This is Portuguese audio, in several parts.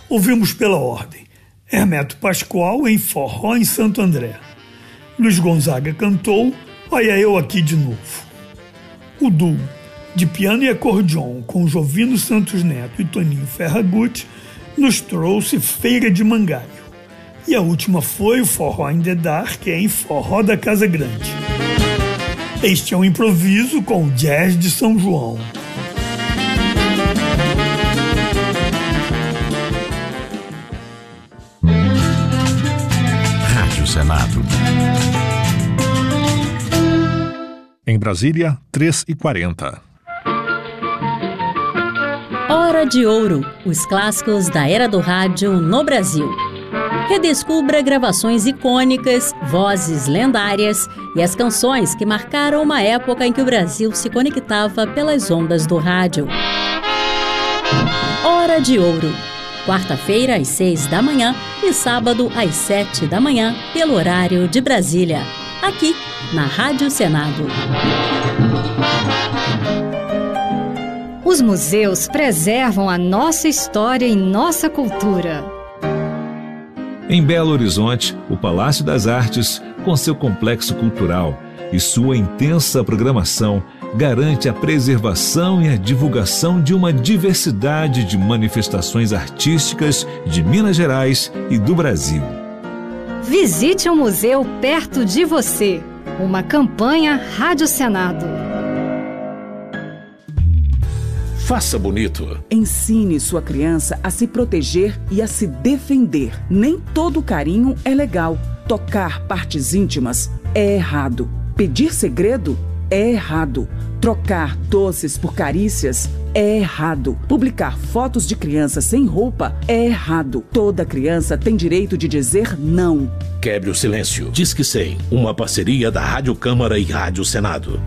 ouvimos pela ordem Hermeto Pascoal em Forró em Santo André. Luiz Gonzaga cantou Olha Eu Aqui de Novo. O duo de piano e acordeon com Jovino Santos Neto e Toninho Ferragut nos trouxe Feira de Mangaio. E a última foi o Forró in the Dark em Forró da Casa Grande. Este é um improviso com o Jazz de São João. Rádio Senado. Em Brasília, 3h40. Hora de Ouro, os clássicos da era do rádio no Brasil. Redescubra gravações icônicas, vozes lendárias e as canções que marcaram uma época em que o Brasil se conectava pelas ondas do rádio. Hora de Ouro, quarta-feira às 6 da manhã e sábado às 7 da manhã, pelo horário de Brasília, aqui na Rádio Senado. Os museus preservam a nossa história e nossa cultura. Em Belo Horizonte, o Palácio das Artes, com seu complexo cultural e sua intensa programação, garante a preservação e a divulgação de uma diversidade de manifestações artísticas de Minas Gerais e do Brasil. Visite um museu perto de você. Uma campanha Rádio Senado. Faça bonito. Ensine sua criança a se proteger e a se defender. Nem todo carinho é legal. Tocar partes íntimas é errado. Pedir segredo é errado. Trocar doces por carícias é errado. Publicar fotos de crianças sem roupa é errado. Toda criança tem direito de dizer não. Quebre o silêncio. Disque 100, uma parceria da Rádio Câmara e Rádio Senado.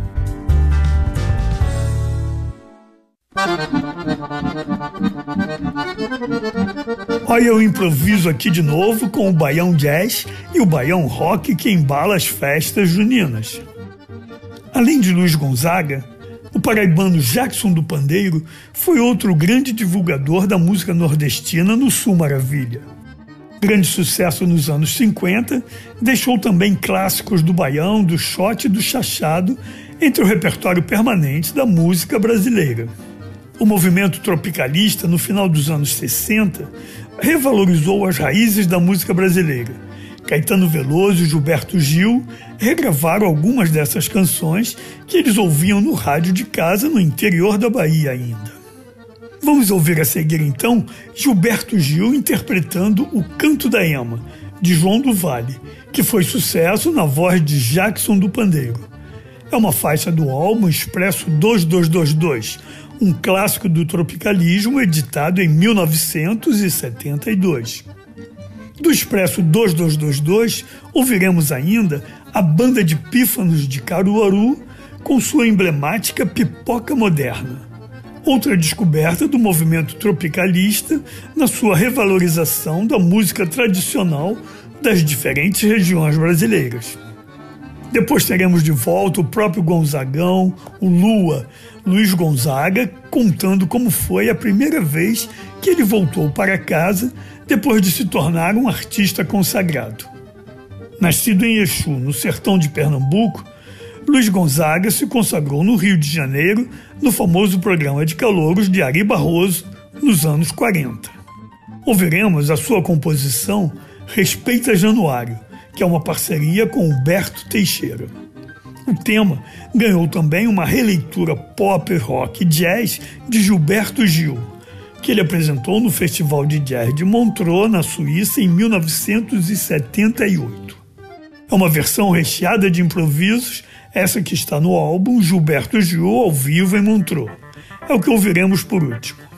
Olha, eu improviso aqui de novo com o Baião Jazz e o Baião Rock que embala as festas juninas. Além de Luiz Gonzaga, o paraibano Jackson do Pandeiro foi outro grande divulgador da música nordestina no Sul Maravilha. Grande sucesso nos anos 50, deixou também clássicos do baião, do shot e do chachado entre o repertório permanente da música brasileira. O movimento tropicalista, no final dos anos 60, revalorizou as raízes da música brasileira. Caetano Veloso e Gilberto Gil regravaram algumas dessas canções que eles ouviam no rádio de casa no interior da Bahia ainda. Vamos ouvir a seguir, então, Gilberto Gil interpretando O Canto da Ema, de João do Vale, que foi sucesso na voz de Jackson do Pandeiro. É uma faixa do álbum Expresso 2222, um clássico do tropicalismo editado em 1972. Do Expresso 2222, ouviremos ainda a Banda de Pífanos de Caruaru com sua emblemática Pipoca Moderna. Outra descoberta do movimento tropicalista na sua revalorização da música tradicional das diferentes regiões brasileiras. Depois teremos de volta o próprio Gonzagão, o Lua, Luiz Gonzaga, contando como foi a primeira vez que ele voltou para casa depois de se tornar um artista consagrado. Nascido em Exu, no sertão de Pernambuco, Luiz Gonzaga se consagrou no Rio de Janeiro no famoso programa de calouros de Ari Barroso nos anos 40. Ouviremos a sua composição Respeita Januário, que é uma parceria com Humberto Teixeira. O tema ganhou também uma releitura pop, rock e jazz de Gilberto Gil, que ele apresentou no Festival de Jazz de Montreux, na Suíça, em 1978. É uma versão recheada de improvisos, essa que está no álbum Gilberto Gil ao vivo em Montreux. É o que ouviremos por último.